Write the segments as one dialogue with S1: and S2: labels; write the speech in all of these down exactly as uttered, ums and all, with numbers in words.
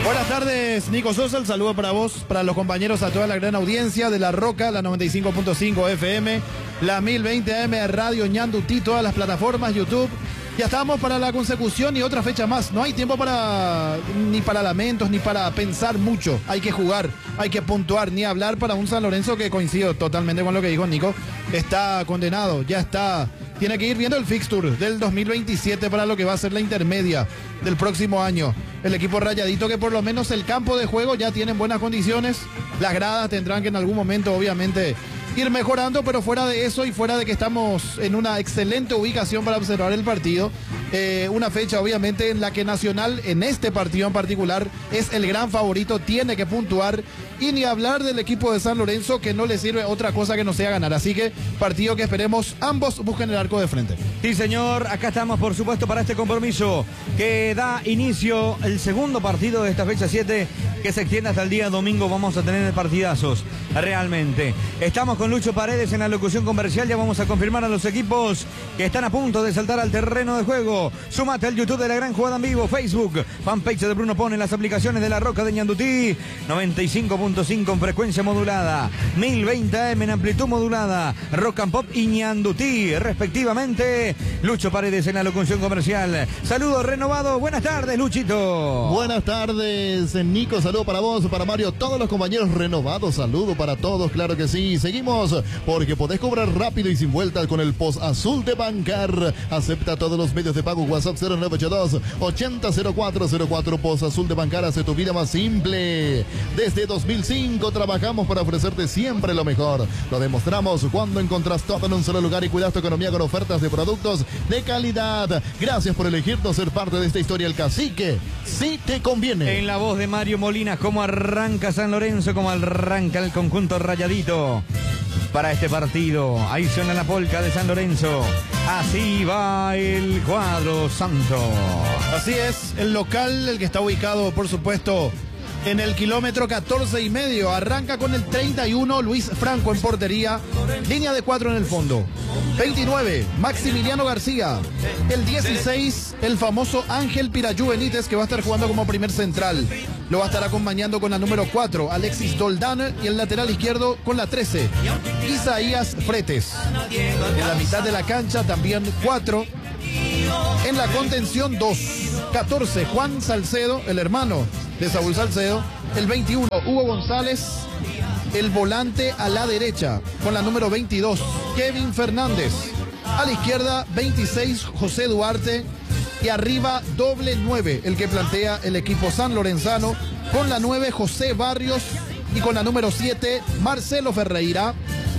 S1: Buenas tardes, Nico Sosa, el saludo para vos, para los compañeros, a toda la gran audiencia de La Roca, la noventa y cinco punto cinco F M, la mil veinte A M Radio Ñandutí, todas las plataformas, YouTube. Ya estamos para la consecución y otra fecha más. No hay tiempo para ni para lamentos, ni para pensar mucho. Hay que jugar, hay que puntuar, ni hablar para un San Lorenzo que, coincido totalmente con lo que dijo Nico, está condenado, ya está. Tiene que ir viendo el fixture del dos mil veintisiete para lo que va a ser la intermedia del próximo año. El equipo rayadito, que por lo menos el campo de juego ya tiene en buenas condiciones. Las gradas tendrán que en algún momento, obviamente, ir mejorando, pero fuera de eso y fuera de que estamos en una excelente ubicación para observar el partido, eh, una fecha obviamente en la que Nacional, en este partido en particular, es el gran favorito, tiene que puntuar, y ni hablar del equipo de San Lorenzo, que no le sirve otra cosa que no sea ganar. Así que partido que esperemos ambos busquen el arco de frente.
S2: Sí, señor, acá estamos por supuesto para este compromiso que da inicio el segundo partido de esta fecha siete, que se extiende hasta el día domingo. Vamos a tener partidazos realmente. Estamos con Lucho Paredes en la locución comercial. Ya vamos a confirmar a los equipos que están a punto de saltar al terreno de juego. Súmate al YouTube de La Gran Jugada en Vivo, Facebook, fanpage de Bruno Pone, las aplicaciones de La Roca de Ñandutí, noventa y cinco punto cinco en frecuencia modulada, mil veinte A M en amplitud modulada, Rock and Pop y Ñandutí respectivamente. Lucho Paredes en la locución comercial. Saludos renovados. Buenas tardes, Luchito.
S3: Buenas tardes, Nico. Saludo para vos, para Mario, todos los compañeros renovados. Saludo para todos, claro que sí. Seguimos porque podés cobrar rápido y sin vuelta con el Post Azul de Bancar. Acepta todos los medios de pago. WhatsApp cero nueve ocho dos ochenta cero cuatro cero cuatro. Post Azul de Bancar hace tu vida más simple. Desde dos mil cinco trabajamos para ofrecerte siempre lo mejor. Lo demostramos cuando encontrás todo en un solo lugar y cuidas tu economía con ofertas de productos de calidad. Gracias por elegirnos ser parte de esta historia. El Cacique, sí te conviene.
S2: En la voz de Mario Molina, cómo arranca San Lorenzo, cómo arranca el conjunto rayadito para este partido. Ahí suena la polca de San Lorenzo. Así va el cuadro santo.
S1: Así es, el local, el que está ubicado, por supuesto, en el kilómetro catorce y medio. Arranca con el treinta y uno, Luis Franco en portería. Línea de cuatro en el fondo. veintinueve, Maximiliano García. El dieciséis, el famoso Ángel Pirayú Benítez, que va a estar jugando como primer central. Lo va a estar acompañando con la número cuatro, Alexis Doldán. Y el lateral izquierdo con la trece, Isaías Fretes. En la mitad de la cancha también cuatro. En la contención dos, catorce, Juan Salcedo, el hermano de Saúl Salcedo. El veintiuno, Hugo González. El volante a la derecha con la número veintidós, Kevin Fernández. A la izquierda, veintiséis, José Duarte. Y arriba, doble nueve, el que plantea el equipo sanlorenzano, con la nueve, José Barrios. Y con la número siete, Marcelo Ferreira.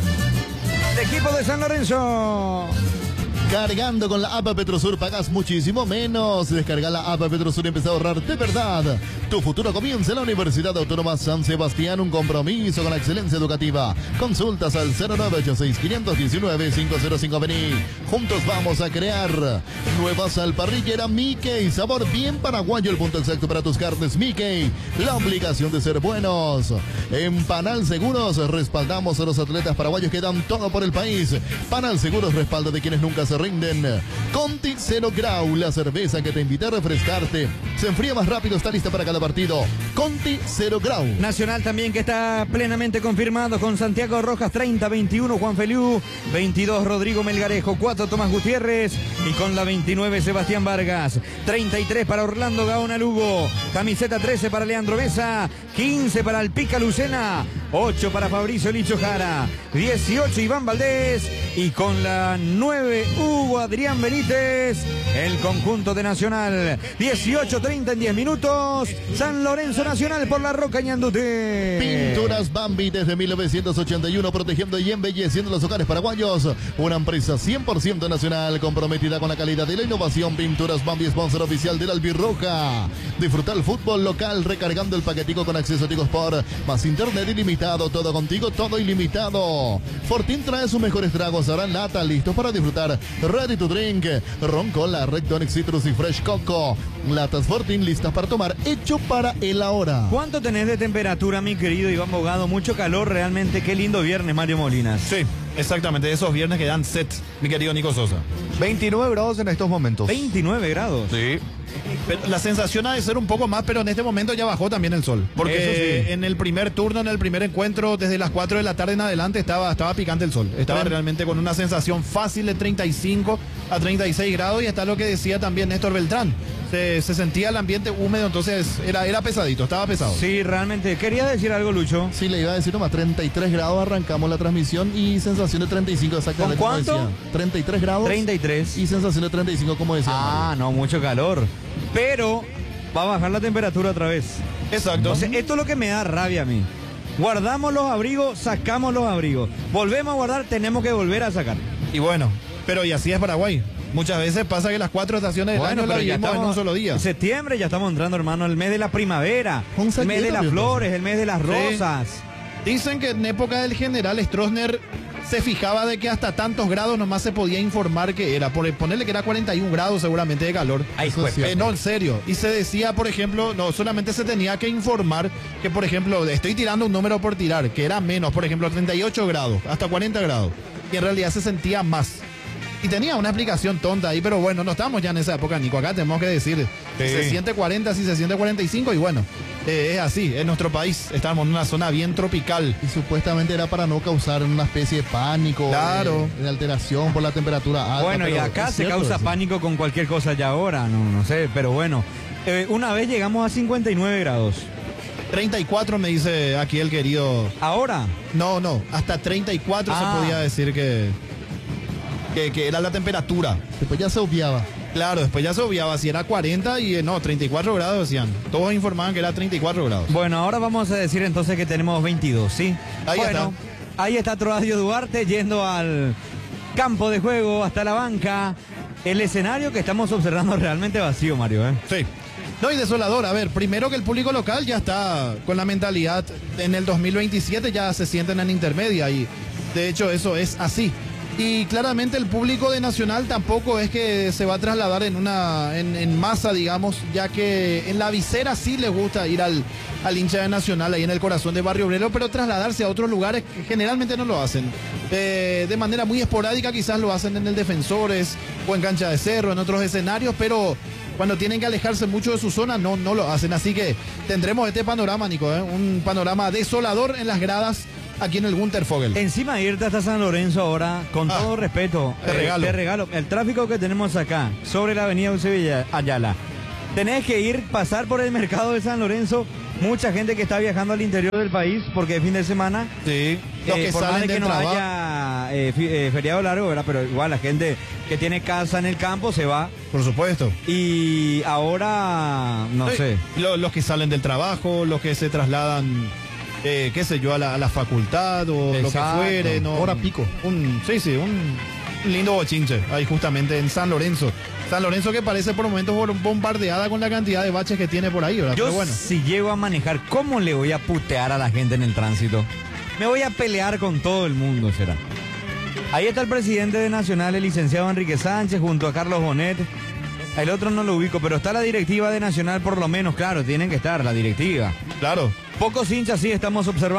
S2: El equipo de San Lorenzo.
S3: Cargando con la A P A Petrosur pagas muchísimo menos. Descarga la A P A Petrosur y empieza a ahorrar de verdad. Tu futuro comienza en la Universidad Autónoma San Sebastián, un compromiso con la excelencia educativa. Consultas al cero nueve ocho seis, cinco uno nueve, cinco cero cinco. Vení. Juntos vamos a crear nueva salparrillera Mickey. Sabor bien paraguayo, el punto exacto para tus carnes Mickey. La obligación de ser buenos. En Panal Seguros respaldamos a los atletas paraguayos que dan todo por el país. Panal Seguros, respaldo de quienes nunca se rinden. Conti Cero Grau, la cerveza que te invita a refrescarte. Se enfría más rápido, está lista para cada partido. Conti Cero Grau.
S2: Nacional también, que está plenamente confirmado con Santiago Rojas, treinta, veintiuno Juan Feliu, veintidós Rodrigo Melgarejo, cuatro Tomás Gutiérrez y con la veintinueve Sebastián Vargas, treinta y tres para Orlando Gaona Lugo, camiseta trece para Leandro Mesa, quince para Alpica Lucena, ocho para Fabricio Licho Jara, dieciocho Iván Valdés y con la nueve Hugo Adrián Benítez, el conjunto de Nacional. Dieciocho treinta en diez minutos. San Lorenzo Nacional por La Roca Ñandutí.
S3: Pinturas Bambi desde mil novecientos ochenta y uno, protegiendo y embelleciendo los hogares paraguayos. Una empresa cien por ciento nacional, comprometida con la calidad y la innovación. Pinturas Bambi, sponsor oficial del Albirroja. Disfruta el fútbol local recargando el paquetico con acceso a Tigo Sport, más internet ilimitado, todo contigo, todo ilimitado. Fortín trae sus mejores tragos, ahora en lata, listos para disfrutar. Ready to drink, ron cola, Red Tonic Citrus y Fresh Coco. Latas Fortín listas para tomar, hecho para el ahora.
S2: ¿Cuánto tenés de temperatura, mi querido Iván Bogado? Mucho calor realmente. Qué lindo viernes, Mario Molinas.
S1: Sí, exactamente, esos viernes que dan set, mi querido Nico Sosa.
S3: veintinueve grados en estos momentos.
S2: veintinueve grados.
S1: Sí. Pero la sensación ha de ser un poco más, pero en este momento ya bajó también el sol. Porque
S2: sí.
S1: en el primer turno, en el primer encuentro, desde las cuatro de la tarde en adelante, estaba, estaba picante el sol. Estaba
S3: Bien.
S1: realmente con una sensación fácil de treinta y cinco a treinta y seis grados. Y está lo que decía también Néstor Beltrán. Se, se sentía el ambiente húmedo, entonces era, era pesadito, estaba pesado.
S2: Sí, realmente. Quería decir algo, Lucho.
S3: Sí, le iba a decir nomás, treinta y tres grados arrancamos la transmisión y sensación de treinta y cinco exactamente.
S2: ¿Con
S3: como
S2: cuánto?
S3: decía. treinta y tres grados.
S2: treinta y tres.
S3: Y sensación de treinta y cinco como decía.
S2: Ah, no, mucho calor. Pero va a bajar la temperatura otra vez.
S1: Exacto.
S2: O sea, esto es lo que me da rabia a mí. Guardamos los abrigos, sacamos los abrigos. Volvemos a guardar, tenemos que volver a sacar.
S1: Y bueno, pero y así es Paraguay. Muchas veces pasa que las cuatro estaciones del
S2: Bueno,
S1: año las
S2: pero ya
S1: vivimos en
S2: estamos
S1: un solo día.
S2: en septiembre, ya estamos entrando, hermano, el mes de la primavera,
S3: Un
S2: el mes de
S3: saquito,
S2: las
S3: Dios
S2: flores, el mes de las
S1: Sí.
S2: rosas.
S1: Dicen que en época del general Stroessner se fijaba de que hasta tantos grados nomás se podía informar que era. Por ponerle que era cuarenta y un grados seguramente de calor.
S2: Ay,
S3: Eso
S2: juez,
S3: es cierto.
S1: Eh, no, en serio. Y se decía, por ejemplo, no, solamente se tenía que informar que, por ejemplo, estoy tirando un número por tirar, que era menos, por ejemplo, treinta y ocho grados, hasta cuarenta grados. Y en realidad se sentía más. Y tenía una explicación tonta ahí, pero bueno, no estamos ya en esa época, Nico. Acá tenemos que decir si
S2: Sí.
S1: se siente cuarenta, si se siente cuarenta y cinco, y bueno, eh, es así, en nuestro país. Estamos en una zona bien tropical.
S3: Y supuestamente era para no causar una especie de pánico,
S1: Claro.
S3: de, de alteración por la temperatura alta.
S2: Bueno, y
S3: pero
S2: acá
S3: es
S2: se
S3: cierto
S2: causa
S3: eso.
S2: pánico con cualquier cosa ya ahora, no, no sé, pero bueno. Eh, una vez llegamos a cincuenta y nueve grados.
S1: treinta y cuatro me dice aquí el querido.
S2: Ahora,
S1: No, no, hasta treinta y cuatro
S2: Ah.
S1: se podía decir que, que, que era la temperatura.
S3: Después ya se obviaba.
S1: Claro, después ya se obviaba si era cuarenta y eh, no, treinta y cuatro grados decían. Todos informaban que era treinta y cuatro grados.
S2: bueno, ahora vamos a decir entonces que tenemos veintidós, ¿sí?
S1: Ahí
S2: bueno, ahí está Troadio Duarte yendo al campo de juego, hasta la banca. El escenario que estamos observando realmente vacío, Mario, ¿eh?
S1: Sí. No, y desolador. A ver, primero que el público local ya está con la mentalidad en el dos mil veintisiete, ya se sienten en intermedia y de hecho eso es así. Y claramente el público de Nacional tampoco es que se va a trasladar en una en, en masa, digamos, ya que en la visera sí les gusta ir al, al hincha de Nacional ahí en el corazón de Barrio Obrero, pero trasladarse a otros lugares que generalmente no lo hacen. Eh, de manera muy esporádica quizás lo hacen en el Defensores o en Cancha de Cerro, en otros escenarios, pero cuando tienen que alejarse mucho de su zona no, no lo hacen. Así que tendremos este panorama, Nico, ¿eh? Un panorama desolador en las gradas aquí en el Gunter Fogel.
S2: Encima de irte hasta San Lorenzo ahora, con
S1: Ah,
S2: todo respeto,
S1: te regalo.
S2: te regalo. El tráfico que tenemos acá, sobre la avenida Eusebio Ayala, tenés que ir, pasar por el mercado de San Lorenzo. Mucha gente que está viajando al interior del país porque es fin de semana.
S1: Sí, los
S2: Eh,
S1: que
S2: por más
S1: salen
S2: de que
S1: del
S2: no
S1: trabajo.
S2: haya eh, fi- eh, feriado largo, ¿verdad? Pero igual la gente que tiene casa en el campo se va.
S1: Por supuesto.
S2: Y ahora, no
S1: Sí,
S2: sé.
S1: lo- los que salen del trabajo, los que se trasladan, eh, qué sé yo, a la, a la facultad o
S2: Exacto.
S1: lo que fuere. ¿no?
S3: Hora pico.
S1: Un, sí, sí, un lindo bochinche ahí justamente en San Lorenzo. San Lorenzo que parece por momentos bom- bombardeada con la cantidad de baches que tiene por ahí, ¿verdad?
S2: Yo
S1: Pero bueno.
S2: si llego a manejar, ¿cómo le voy a putear a la gente en el tránsito? Me voy a pelear con todo el mundo, será. Ahí está el presidente de Nacional, el licenciado Enrique Sánchez, junto a Carlos Bonet. El otro no lo ubico, pero está la directiva de Nacional por lo menos, claro, tienen que estar, la directiva.
S1: Claro.
S2: Pocos hinchas sí estamos observando.